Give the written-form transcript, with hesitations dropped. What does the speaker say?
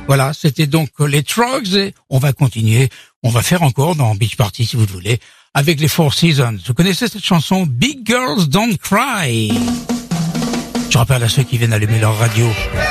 Voilà, c'était donc les Trogs et on va continuer. On va faire encore dans Beach Party si vous le voulez, avec les Four Seasons. Vous connaissez cette chanson Big Girls Don't Cry? Je rappelle à ceux qui viennent allumer leur radio